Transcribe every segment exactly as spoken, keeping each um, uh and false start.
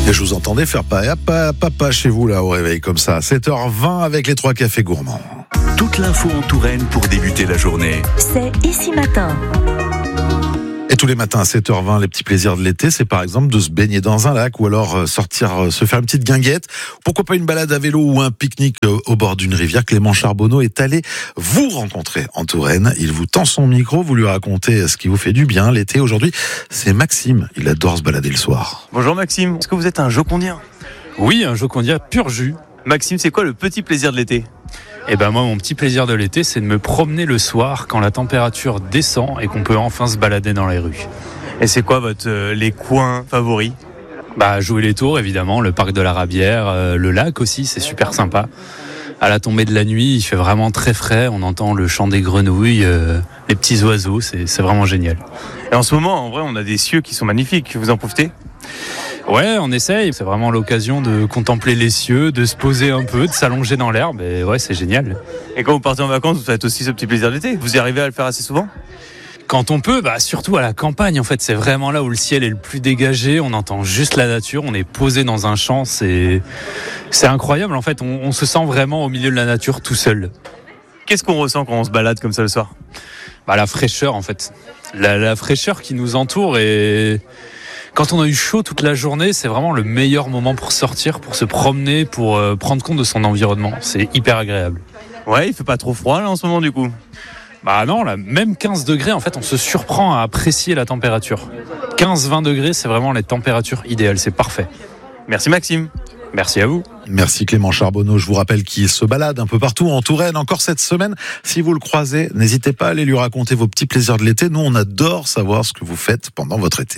Et je vous entendais faire papa, papa, papa chez vous là au réveil comme ça. sept heures vingt avec les trois cafés gourmands. Toute l'info en Touraine pour débuter la journée. C'est Ici Matin. Et tous les matins à sept heures vingt, les petits plaisirs de l'été, c'est par exemple de se baigner dans un lac ou alors sortir se faire une petite guinguette. Pourquoi pas une balade à vélo ou un pique-nique au bord d'une rivière. Clément Charbonneau est allé vous rencontrer en Touraine. Il vous tend son micro, vous lui racontez ce qui vous fait du bien l'été. Aujourd'hui, c'est Maxime. Il adore se balader le soir. Bonjour Maxime, est-ce que vous êtes un jocondien ? Oui, un jocondia pur jus. Maxime, c'est quoi le petit plaisir de l'été ? Eh ben moi, mon petit plaisir de l'été, c'est de me promener le soir quand la température descend et qu'on peut enfin se balader dans les rues. Et c'est quoi votre euh, les coins favoris ? Bah jouer les tours évidemment, le parc de la Rabière, euh, le lac aussi, c'est super sympa. À la tombée de la nuit, il fait vraiment très frais, on entend le chant des grenouilles, euh, les petits oiseaux, c'est, c'est vraiment génial. Et en ce moment, en vrai, on a des cieux qui sont magnifiques, vous en profitez ? Ouais, on essaye, c'est vraiment l'occasion de contempler les cieux, de se poser un peu, de s'allonger dans l'herbe, et ouais, c'est génial. Et quand vous partez en vacances, vous faites aussi ce petit plaisir d'été ? Vous y arrivez à le faire assez souvent ? Quand on peut, bah surtout à la campagne, en fait, c'est vraiment là où le ciel est le plus dégagé, on entend juste la nature, on est posé dans un champ, c'est, c'est incroyable, en fait, on, on se sent vraiment au milieu de la nature tout seul. Qu'est-ce qu'on ressent quand on se balade comme ça le soir ? Bah la fraîcheur, en fait. La, la fraîcheur qui nous entoure et... Quand on a eu chaud toute la journée, c'est vraiment le meilleur moment pour sortir, pour se promener, pour euh, prendre compte de son environnement. C'est hyper agréable. Ouais, il fait pas trop froid là en ce moment du coup ? Bah non, là, même quinze degrés, en fait, on se surprend à apprécier la température. quinze vingt degrés, c'est vraiment les températures idéales, c'est parfait. Merci Maxime. Merci à vous. Merci Clément Charbonneau. Je vous rappelle qu'il se balade un peu partout en Touraine encore cette semaine. Si vous le croisez, n'hésitez pas à aller lui raconter vos petits plaisirs de l'été. Nous, on adore savoir ce que vous faites pendant votre été.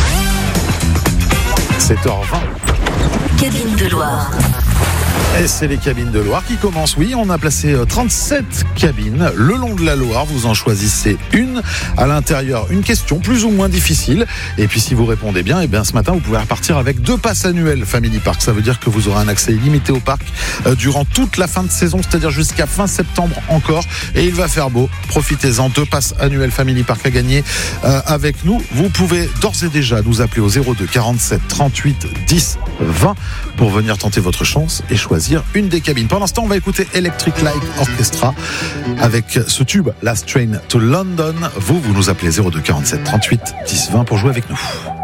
sept heures vingt. Cabine de Loire. Et c'est les cabines de Loire qui commencent. Oui, on a placé trente-sept cabines le long de la Loire. Vous en choisissez une. À l'intérieur, une question plus ou moins difficile. Et puis si vous répondez bien, et bien ce matin, vous pouvez repartir avec deux passes annuelles Family Park. Ça veut dire que vous aurez un accès illimité au parc euh, durant toute la fin de saison, c'est-à-dire jusqu'à fin septembre encore. Et il va faire beau. Profitez-en. Deux passes annuelles Family Park à gagner euh, avec nous. Vous pouvez d'ores et déjà nous appeler au zéro deux quarante-sept trente-huit dix vingt pour venir tenter votre chance et choisir une des cabines. Pendant ce temps, on va écouter Electric Light Orchestra avec ce tube Last Train to London. Vous, vous nous appelez zéro deux quarante-sept trente-huit dix vingt pour jouer avec nous.